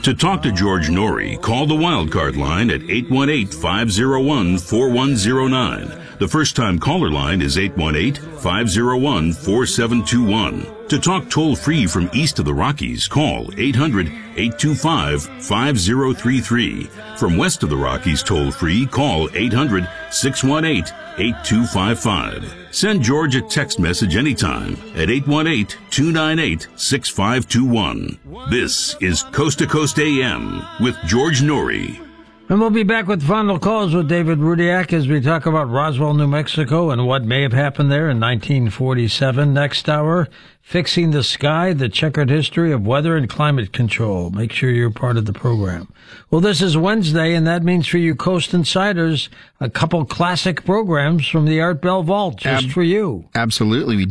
To talk to George Norrie, call the Wildcard line at 818-501-4109. The first-time caller line is 818-501-4721. To talk toll-free from east of the Rockies, call 800-825-5033. From west of the Rockies toll-free, call 800-618-8255. Send George a text message anytime at 818-298-6521. This is Coast to Coast AM with George Norrie. And we'll be back with final calls with David Rudiak as we talk about Roswell, New Mexico, and what may have happened there in 1947. Next hour, Fixing the Sky, the checkered history of weather and climate control. Make sure you're part of the program. Well, this is Wednesday, and that means for you Coast Insiders, a couple classic programs from the Art Bell Vault just for you. Absolutely. We